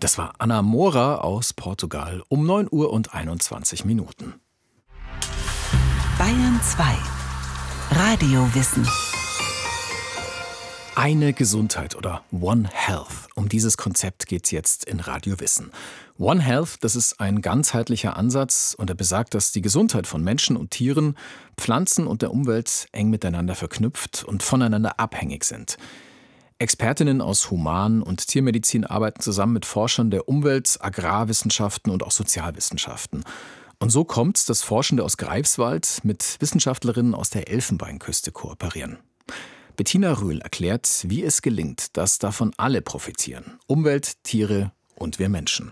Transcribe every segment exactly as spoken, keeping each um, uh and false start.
Das war Ana Moura aus Portugal um neun Uhr und einundzwanzig Minuten. Bayern zwei. Radiowissen. Eine Gesundheit oder One Health. Um dieses Konzept geht es jetzt in Radiowissen. One Health, das ist ein ganzheitlicher Ansatz und er besagt, dass die Gesundheit von Menschen und Tieren, Pflanzen und der Umwelt eng miteinander verknüpft und voneinander abhängig sind. Expertinnen aus Human- und Tiermedizin arbeiten zusammen mit Forschern der Umwelt-, Agrarwissenschaften und auch Sozialwissenschaften. Und so kommt es, dass Forschende aus Greifswald mit Wissenschaftlerinnen aus der Elfenbeinküste kooperieren. Bettina Röhl erklärt, wie es gelingt, dass davon alle profitieren. Umwelt, Tiere und wir Menschen.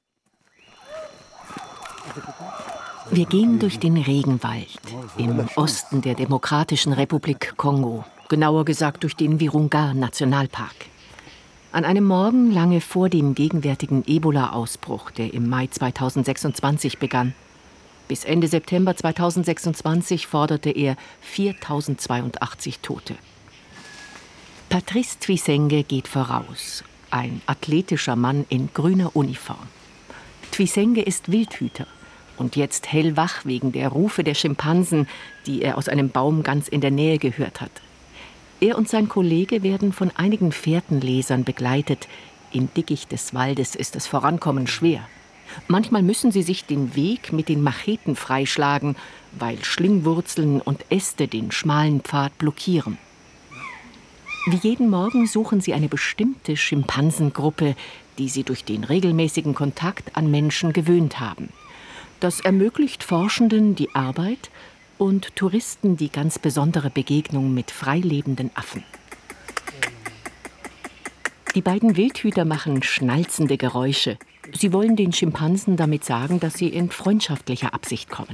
Wir gehen durch den Regenwald im Osten der Demokratischen Republik Kongo. Genauer gesagt durch den Virunga-Nationalpark. An einem Morgen lange vor dem gegenwärtigen Ebola-Ausbruch, der im Mai zweitausendsechsundzwanzig begann. Bis Ende September zweitausendsechsundzwanzig forderte er viertausendzweiundachtzig Tote. Patrice Twisenge geht voraus, ein athletischer Mann in grüner Uniform. Twisenge ist Wildhüter und jetzt hellwach wegen der Rufe der Schimpansen, die er aus einem Baum ganz in der Nähe gehört hat. Er und sein Kollege werden von einigen Fährtenlesern begleitet. Im Dickicht des Waldes ist das Vorankommen schwer. Manchmal müssen sie sich den Weg mit den Macheten freischlagen, weil Schlingwurzeln und Äste den schmalen Pfad blockieren. Wie jeden Morgen suchen sie eine bestimmte Schimpansengruppe, die sie durch den regelmäßigen Kontakt an Menschen gewöhnt haben. Das ermöglicht Forschenden die Arbeit und Touristen die ganz besondere Begegnung mit freilebenden Affen. Die beiden Wildhüter machen schnalzende Geräusche. Sie wollen den Schimpansen damit sagen, dass sie in freundschaftlicher Absicht kommen.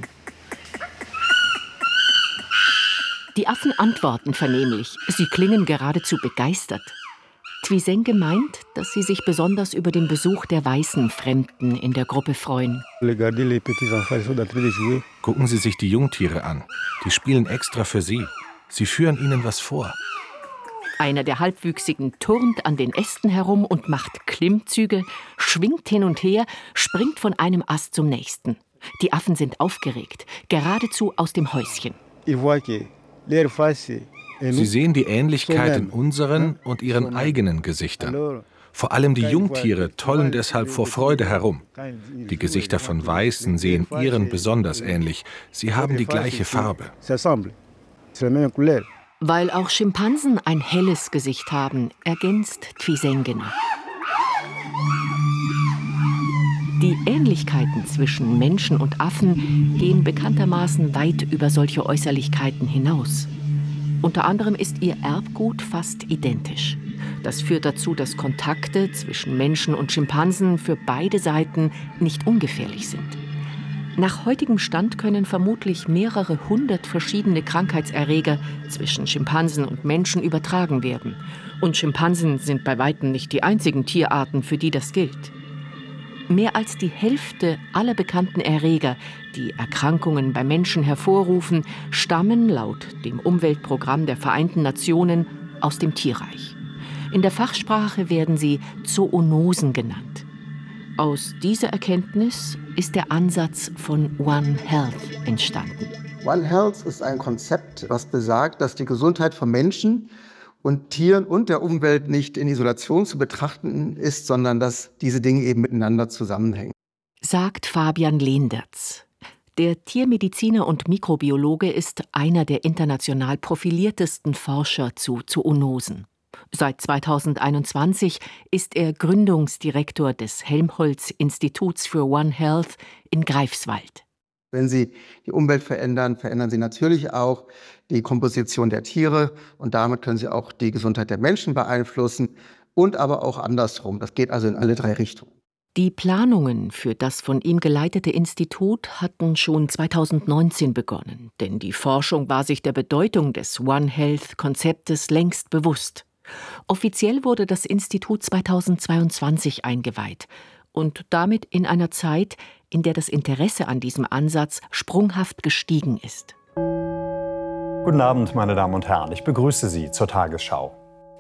Die Affen antworten vernehmlich. Sie klingen geradezu begeistert. Twisenge meint, dass sie sich besonders über den Besuch der weißen Fremden in der Gruppe freuen. Gucken Sie sich die Jungtiere an. Die spielen extra für Sie. Sie führen ihnen was vor. Einer der Halbwüchsigen turnt an den Ästen herum und macht Klimmzüge, schwingt hin und her, springt von einem Ast zum nächsten. Die Affen sind aufgeregt, geradezu aus dem Häuschen. Sie sehen die Ähnlichkeit in unseren und ihren eigenen Gesichtern. Vor allem die Jungtiere tollen deshalb vor Freude herum. Die Gesichter von Weißen sehen ihren besonders ähnlich. Sie haben die gleiche Farbe. Weil auch Schimpansen ein helles Gesicht haben, ergänzt Twisenge noch. Die Ähnlichkeiten zwischen Menschen und Affen gehen bekanntermaßen weit über solche Äußerlichkeiten hinaus. Unter anderem ist ihr Erbgut fast identisch. Das führt dazu, dass Kontakte zwischen Menschen und Schimpansen für beide Seiten nicht ungefährlich sind. Nach heutigem Stand können vermutlich mehrere hundert verschiedene Krankheitserreger zwischen Schimpansen und Menschen übertragen werden. Und Schimpansen sind bei weitem nicht die einzigen Tierarten, für die das gilt. Mehr als die Hälfte aller bekannten Erreger, die Erkrankungen bei Menschen hervorrufen, stammen laut dem Umweltprogramm der Vereinten Nationen aus dem Tierreich. In der Fachsprache werden sie Zoonosen genannt. Aus dieser Erkenntnis ist der Ansatz von One Health entstanden. One Health ist ein Konzept, was besagt, dass die Gesundheit von Menschen und Tieren und der Umwelt nicht in Isolation zu betrachten ist, sondern dass diese Dinge eben miteinander zusammenhängen. Sagt Fabian Lehndertz. Der Tiermediziner und Mikrobiologe ist einer der international profiliertesten Forscher zu Zoonosen. Seit zweitausendeinundzwanzig ist er Gründungsdirektor des Helmholtz-Instituts für One Health in Greifswald. Wenn Sie die Umwelt verändern, verändern Sie natürlich auch die Komposition der Tiere und damit können Sie auch die Gesundheit der Menschen beeinflussen und aber auch andersrum. Das geht also in alle drei Richtungen. Die Planungen für das von ihm geleitete Institut hatten schon zweitausendneunzehn begonnen, denn die Forschung war sich der Bedeutung des One Health-Konzeptes längst bewusst. Offiziell wurde das Institut zweitausendzweiundzwanzig eingeweiht und damit in einer Zeit, in der das Interesse an diesem Ansatz sprunghaft gestiegen ist. Guten Abend, meine Damen und Herren. Ich begrüße Sie zur Tagesschau.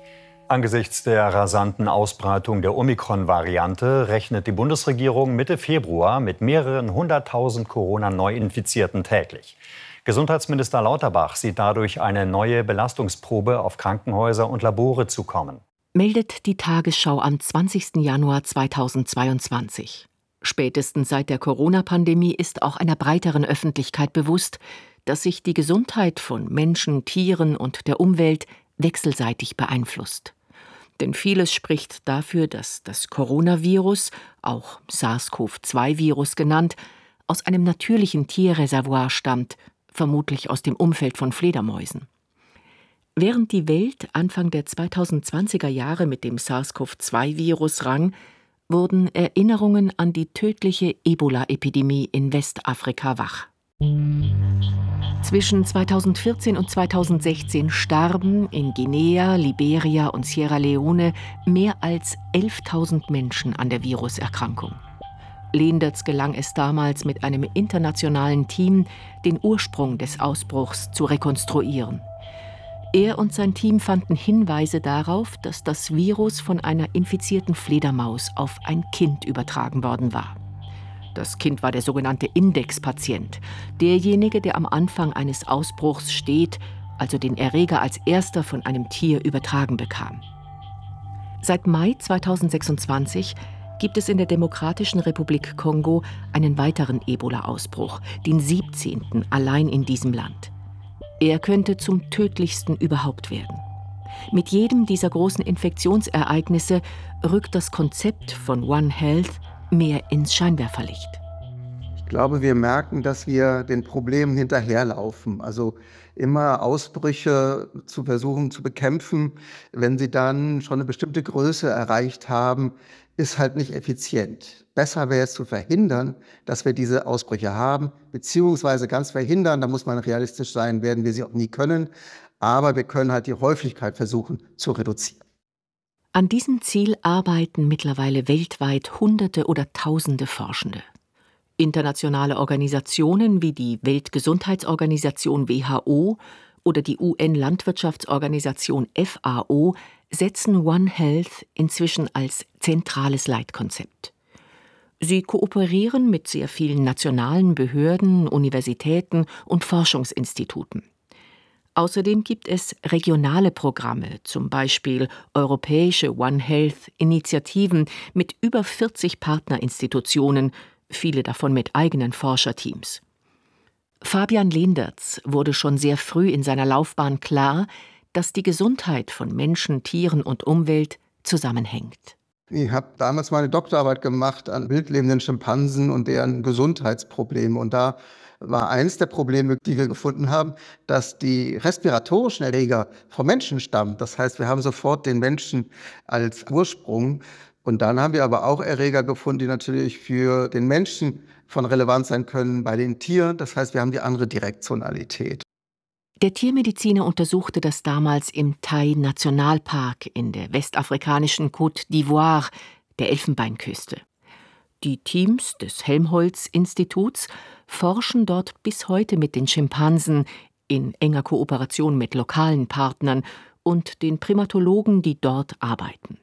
Angesichts der rasanten Ausbreitung der Omikron-Variante rechnet die Bundesregierung Mitte Februar mit mehreren hunderttausend Corona-Neuinfizierten täglich. Gesundheitsminister Lauterbach sieht dadurch eine neue Belastungsprobe auf Krankenhäuser und Labore zukommen. Meldet die Tagesschau am zwanzigsten Januar zweitausendzweiundzwanzig. Spätestens seit der Corona-Pandemie ist auch einer breiteren Öffentlichkeit bewusst, dass sich die Gesundheit von Menschen, Tieren und der Umwelt wechselseitig beeinflusst. Denn vieles spricht dafür, dass das Coronavirus, auch SARS-CoV zwei Virus genannt, aus einem natürlichen Tierreservoir stammt, vermutlich aus dem Umfeld von Fledermäusen. Während die Welt Anfang der zweitausendzwanziger Jahre mit dem SARS-CoV zwei Virus rang, wurden Erinnerungen an die tödliche Ebola-Epidemie in Westafrika wach. Zwischen zweitausendvierzehn und zweitausendsechzehn starben in Guinea, Liberia und Sierra Leone mehr als elftausend Menschen an der Viruserkrankung. Lehndertz gelang es damals, mit einem internationalen Team den Ursprung des Ausbruchs zu rekonstruieren. Er und sein Team fanden Hinweise darauf, dass das Virus von einer infizierten Fledermaus auf ein Kind übertragen worden war. Das Kind war der sogenannte Indexpatient, derjenige, der am Anfang eines Ausbruchs steht, also den Erreger als erster von einem Tier übertragen bekam. Seit Mai zweitausendsechsundzwanzig gibt es in der Demokratischen Republik Kongo einen weiteren Ebola-Ausbruch, den siebzehnten allein in diesem Land. Er könnte zum tödlichsten überhaupt werden. Mit jedem dieser großen Infektionsereignisse rückt das Konzept von One Health mehr ins Scheinwerferlicht. Ich glaube, wir merken, dass wir den Problemen hinterherlaufen. Also immer Ausbrüche zu versuchen zu bekämpfen, wenn sie dann schon eine bestimmte Größe erreicht haben, ist halt nicht effizient. Besser wäre es zu verhindern, dass wir diese Ausbrüche haben, beziehungsweise ganz verhindern, da muss man realistisch sein, werden wir sie auch nie können. Aber wir können halt die Häufigkeit versuchen zu reduzieren. An diesem Ziel arbeiten mittlerweile weltweit Hunderte oder Tausende Forschende. Internationale Organisationen wie die Weltgesundheitsorganisation W H O oder die U N-Landwirtschaftsorganisation F A O setzen One Health inzwischen als zentrales Leitkonzept. Sie kooperieren mit sehr vielen nationalen Behörden, Universitäten und Forschungsinstituten. Außerdem gibt es regionale Programme, zum Beispiel europäische One Health-Initiativen mit über vierzig Partnerinstitutionen, viele davon mit eigenen Forscherteams. Fabian Lehndertz wurde schon sehr früh in seiner Laufbahn klar, dass die Gesundheit von Menschen, Tieren und Umwelt zusammenhängt. Ich habe damals meine Doktorarbeit gemacht an wildlebenden Schimpansen und deren Gesundheitsprobleme. Und da war eines der Probleme, die wir gefunden haben, dass die respiratorischen Erreger vom Menschen stammen. Das heißt, wir haben sofort den Menschen als Ursprung. Und dann haben wir aber auch Erreger gefunden, die natürlich für den Menschen von Relevanz sein können bei den Tieren. Das heißt, wir haben die andere Direktionalität. Der Tiermediziner untersuchte das damals im Tai-Nationalpark in der westafrikanischen Côte d'Ivoire, der Elfenbeinküste. Die Teams des Helmholtz-Instituts forschen dort bis heute mit den Schimpansen in enger Kooperation mit lokalen Partnern und den Primatologen, die dort arbeiten.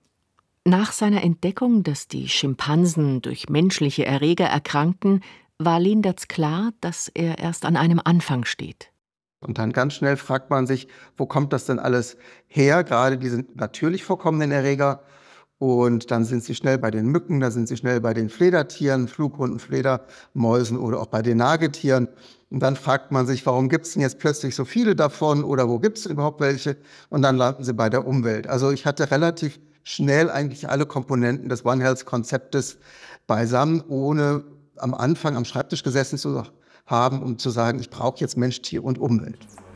Nach seiner Entdeckung, dass die Schimpansen durch menschliche Erreger erkrankten, war Lehndertz klar, dass er erst an einem Anfang steht. Und dann ganz schnell fragt man sich, wo kommt das denn alles her, gerade diese natürlich vorkommenden Erreger. Und dann sind sie schnell bei den Mücken, dann sind sie schnell bei den Fledertieren, Flughunden, Fledermäusen oder auch bei den Nagetieren. Und dann fragt man sich, warum gibt es denn jetzt plötzlich so viele davon oder wo gibt es überhaupt welche? Und dann landen sie bei der Umwelt. Also ich hatte relativ schnell eigentlich alle Komponenten des One Health-Konzeptes beisammen, ohne am Anfang am Schreibtisch gesessen zu haben, um zu sagen, ich brauche jetzt Mensch, Tier und Umwelt.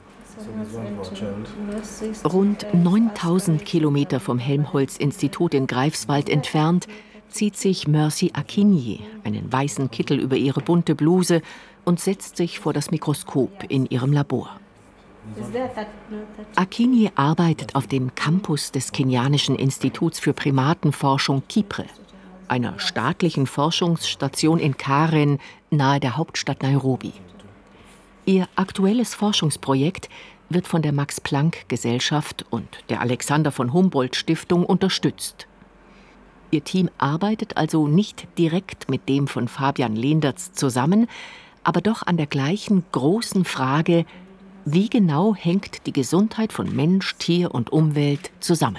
Rund neuntausend Kilometer vom Helmholtz-Institut in Greifswald entfernt zieht sich Mercy Akinyi einen weißen Kittel über ihre bunte Bluse und setzt sich vor das Mikroskop in ihrem Labor. Akinyi arbeitet auf dem Campus des kenianischen Instituts für Primatenforschung Kipre, einer staatlichen Forschungsstation in Karen nahe der Hauptstadt Nairobi. Ihr aktuelles Forschungsprojekt wird von der Max-Planck-Gesellschaft und der Alexander von Humboldt-Stiftung unterstützt. Ihr Team arbeitet also nicht direkt mit dem von Fabian Leendertz zusammen, aber doch an der gleichen großen Frage: Wie genau hängt die Gesundheit von Mensch, Tier und Umwelt zusammen?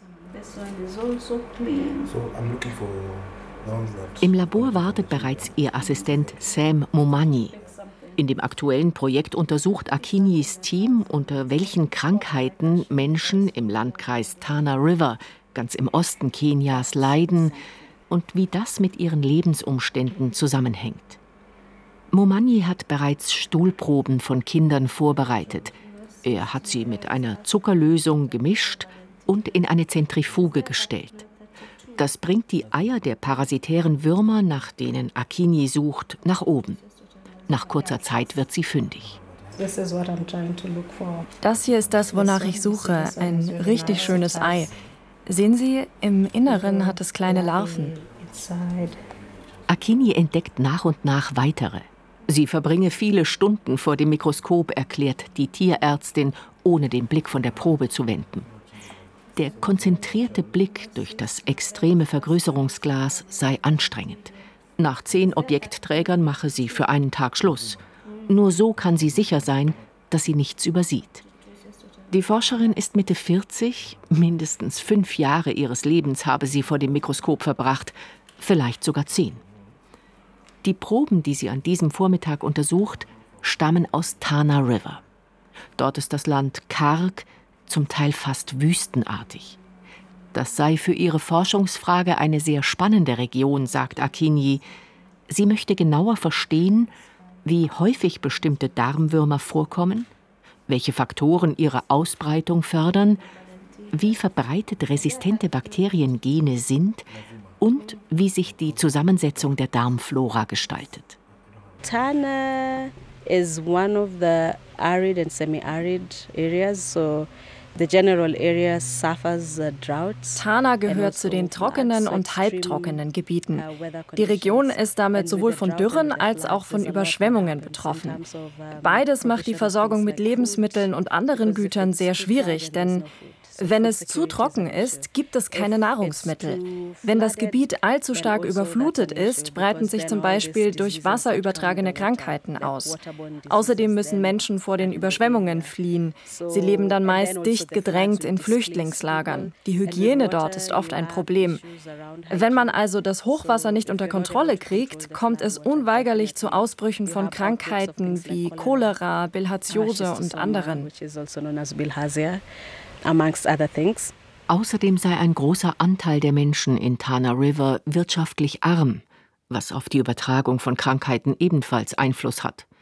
Im Labor wartet bereits ihr Assistent Sam Momanyi. In dem aktuellen Projekt untersucht Akinyis Team, unter welchen Krankheiten Menschen im Landkreis Tana River, ganz im Osten Kenias, leiden und wie das mit ihren Lebensumständen zusammenhängt. Momanyi hat bereits Stuhlproben von Kindern vorbereitet. Er hat sie mit einer Zuckerlösung gemischt und in eine Zentrifuge gestellt. Das bringt die Eier der parasitären Würmer, nach denen Akinyi sucht, nach oben. Nach kurzer Zeit wird sie fündig. Das hier ist das, wonach ich suche. Ein richtig schönes Ei. Sehen Sie, im Inneren hat es kleine Larven. Akinyi entdeckt nach und nach weitere. Sie verbringe viele Stunden vor dem Mikroskop, erklärt die Tierärztin, ohne den Blick von der Probe zu wenden. Der konzentrierte Blick durch das extreme Vergrößerungsglas sei anstrengend. Nach zehn Objektträgern mache sie für einen Tag Schluss. Nur so kann sie sicher sein, dass sie nichts übersieht. Die Forscherin ist Mitte vierzig, mindestens fünf Jahre ihres Lebens habe sie vor dem Mikroskop verbracht, vielleicht sogar zehn. Die Proben, die sie an diesem Vormittag untersucht, stammen aus Tana River. Dort ist das Land karg, zum Teil fast wüstenartig. Das sei für ihre Forschungsfrage eine sehr spannende Region, sagt Akinyi. Sie möchte genauer verstehen, wie häufig bestimmte Darmwürmer vorkommen, welche Faktoren ihre Ausbreitung fördern, wie verbreitet resistente Bakteriengene sind und wie sich die Zusammensetzung der Darmflora gestaltet. Tana is one of the arid and semi-arid areas, so the general area suffers drought. Tana gehört zu den trockenen und halbtrockenen Gebieten. Die Region ist damit sowohl von Dürren als auch von Überschwemmungen betroffen. Beides macht die Versorgung mit Lebensmitteln und anderen Gütern sehr schwierig, denn wenn es zu trocken ist, gibt es keine Nahrungsmittel. Wenn das Gebiet allzu stark überflutet ist, breiten sich zum Beispiel durch Wasser übertragene Krankheiten aus. Außerdem müssen Menschen vor den Überschwemmungen fliehen. Sie leben dann meist dicht gedrängt in Flüchtlingslagern. Die Hygiene dort ist oft ein Problem. Wenn man also das Hochwasser nicht unter Kontrolle kriegt, kommt es unweigerlich zu Ausbrüchen von Krankheiten wie Cholera, Bilharziose und anderen. Amongst other things. Außerdem sei ein großer Anteil der Menschen in Tana River wirtschaftlich arm, was auf die Übertragung von Krankheiten ebenfalls Einfluss hat.